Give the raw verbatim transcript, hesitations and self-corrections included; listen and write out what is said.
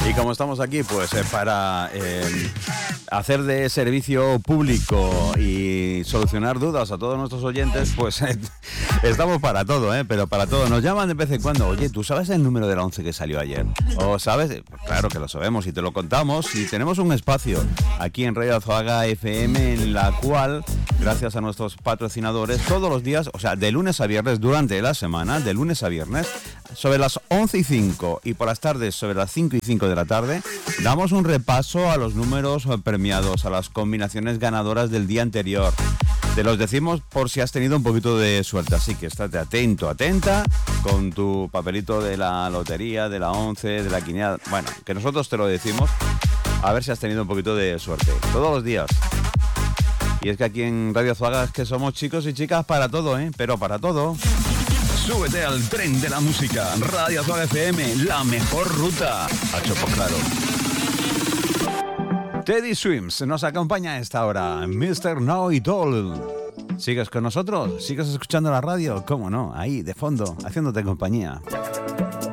Y como estamos aquí, pues eh, para eh, hacer de servicio público y solucionar dudas a todos nuestros oyentes, pues eh, estamos para todo, ¿eh? Pero para todo. Nos llaman de vez en cuando. Oye, ¿tú sabes el número de la once que salió ayer? ¿O sabes? Pues claro que lo sabemos y te lo contamos. Y tenemos un espacio aquí en Radio Azuaga F M en la cual, gracias a nuestros patrocinadores, todos los días, o sea, de lunes a viernes, durante la semana, de lunes a viernes, sobre las once y cinco y por las tardes sobre las cinco y cinco de la tarde, damos un repaso a los números premiados, a las combinaciones ganadoras del día anterior. Te los decimos por si has tenido un poquito de suerte, así que estate atento, atenta, con tu papelito de la lotería, de la once, de la quiniela, bueno, que nosotros te lo decimos, a ver si has tenido un poquito de suerte, todos los días. Y es que aquí en Radio Azuaga es que somos chicos y chicas para todo, ¿eh? Pero para todo. Súbete al tren de la música. Radio Azuaga F M, la mejor ruta. A Chopo Claro. Teddy Swims nos acompaña a esta hora. mister Know It All. ¿Sigues con nosotros? ¿Sigues escuchando la radio? ¿Cómo no? Ahí, de fondo, haciéndote compañía.